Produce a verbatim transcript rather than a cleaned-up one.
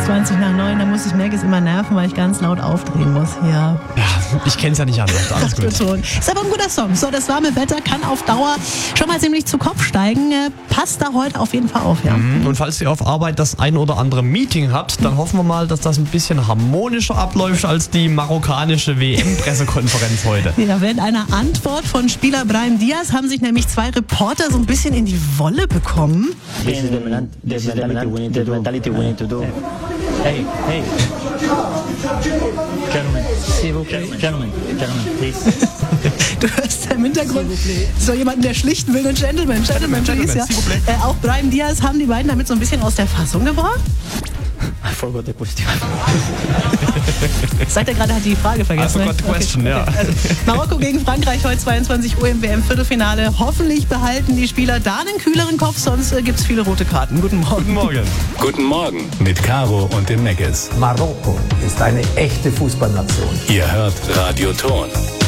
zwanzig nach neun, da muss ich Megis immer nerven, weil ich ganz laut aufdrehen muss hier. Ja, ich kenn's ja nicht anders. Alles gut. Ton. Ist aber ein guter Song. So, das warme Wetter kann auf Dauer schon mal ziemlich zu Kopf steigen. Äh, passt da heute auf jeden Fall auf, ja. Mhm. Und falls ihr auf Arbeit das ein oder andere Meeting habt, dann hoffen wir mal, dass das ein bisschen harmonischer abläuft als die marokkanische W M-Pressekonferenz heute. Ja, während einer Antwort von Spieler Brahim Diaz haben sich nämlich zwei Reporter so ein bisschen in die Wolle bekommen. This is the, men- this is the mentality we need to do. mentality we need to do. Hey, hey. Gentlemen, gentlemen, gentlemen, gentlemen, please. Du hörst im Hintergrund so jemanden, der schlichten will, einen Gentleman, Gentleman, please, ja. Äh, auch Brahim Diaz haben die beiden damit so ein bisschen aus der Fassung gebracht. I forgot the question. Sagt er gerade, hat die Frage vergessen. I forgot the question, okay. Ja. Also, Marokko gegen Frankreich heute zweiundzwanzig Uhr im W M-Viertelfinale. Hoffentlich behalten die Spieler da einen kühleren Kopf, sonst äh, gibt es viele rote Karten. Guten Morgen. Guten Morgen. Guten Morgen mit Caro und dem Megis. Marokko ist eine echte Fußballnation. Ihr hört Radio Ton.